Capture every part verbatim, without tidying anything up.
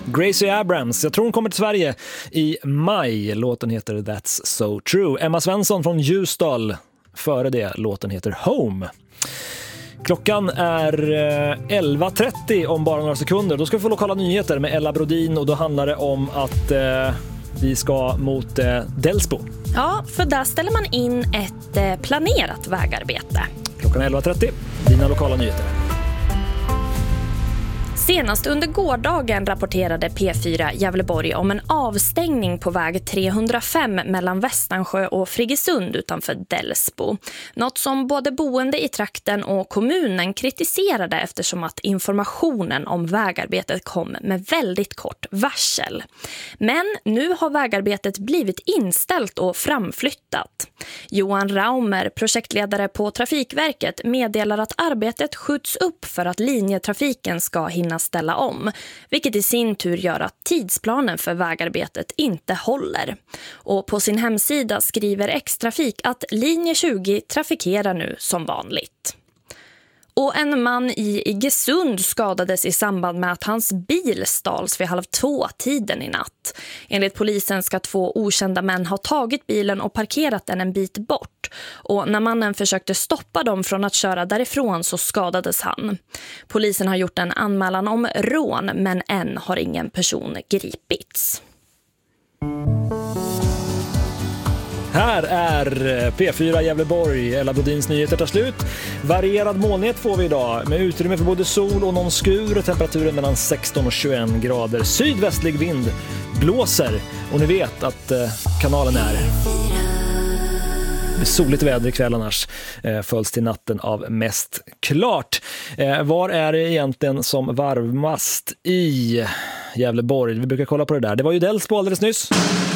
Gracie Abrams. Jag tror hon kommer till Sverige i maj. Låten heter That's So True. Emma Svensson från Ljusdal. Före det, låten heter Home. Klockan är elva trettio om bara några sekunder. Då ska vi få lokala nyheter med Ella Brodin och då handlar det om att eh, vi ska mot eh, Delsbo. Ja, för där ställer man in ett eh, planerat vägarbete. Klockan är elva trettio. Dina lokala nyheter. Senast under gårdagen rapporterade P fyra Gävleborg om en avstängning på väg trehundrafem mellan Västansjö och Friggesund utanför Delsbo. Något som både boende i trakten och kommunen kritiserade eftersom att informationen om vägarbetet kom med väldigt kort varsel. Men nu har vägarbetet blivit inställt och framflyttat. Johan Raumer, projektledare på Trafikverket, meddelar att arbetet skjuts upp för att linjetrafiken ska hinna ställa om, vilket i sin tur gör att tidsplanen för vägarbetet inte håller. Och på sin hemsida skriver X-Trafik att linje tjugo trafikerar nu som vanligt. Och en man i Iggesund skadades i samband med att hans bil stals vid halv två tiden i natt. Enligt polisen ska två okända män ha tagit bilen och parkerat den en bit bort. Och när mannen försökte stoppa dem från att köra därifrån så skadades han. Polisen har gjort en anmälan om rån men än har ingen person gripits. Här är P fyra Gävleborg. Ella Brodins nyheter tar slut. Varierad molnighet får vi idag med utrymme för både sol och någon skur. Temperaturen mellan sexton och tjugoett grader. Sydvästlig vind blåser. Och ni vet att eh, kanalen är soligt väder ikväll annars. Eh, följs till natten av mest klart. Eh, var är det egentligen som varmast i Gävleborg? Vi brukar kolla på det där. Det var ju Delsbo alldeles nyss.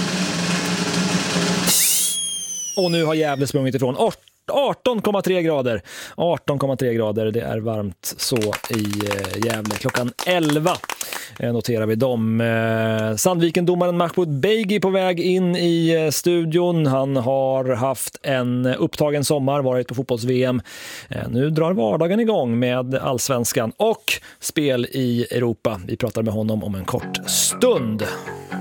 Och nu har Gävle sprungit ifrån arton komma tre grader. arton komma tre grader, det är varmt så i Gävle. Klockan elva noterar vi dem. Sandviken-domaren Mahmoud Beigi på väg in i studion. Han har haft en upptagen sommar, varit på fotbolls-V M. Nu drar vardagen igång med Allsvenskan och spel i Europa. Vi pratar med honom om en kort stund.